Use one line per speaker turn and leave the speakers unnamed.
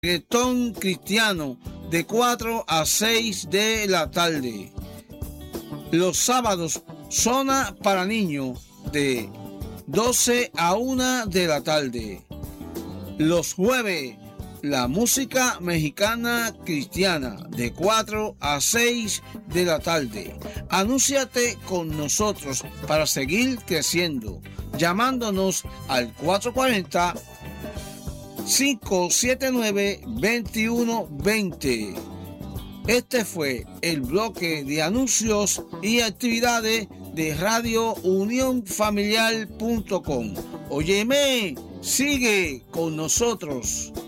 reggaetón cristiano de 4 a 6 de la tarde. Los sábados, zona para niños de 12 a 1 de la tarde. Los jueves, la música mexicana cristiana de 4 a 6 de la tarde. Anúnciate con nosotros para seguir creciendo, llamándonos al 440-579-2120. Este fue el bloque de anuncios y actividades de Radio Unión Familiar.com. Óyeme, sigue con nosotros.